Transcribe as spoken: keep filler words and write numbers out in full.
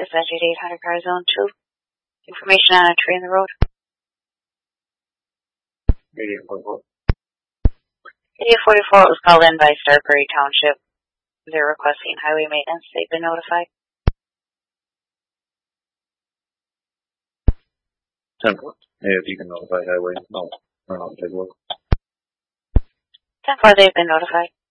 dispatch eight hundred car zone two. Information on a tree in the road. eighty-eight forty-four. eighty-eight forty-four was called in by Starbury Township. They're requesting highway maintenance. They've been notified. ten four. Hey, if you can notify highway. No, or not, take a look. ten four, they've been notified.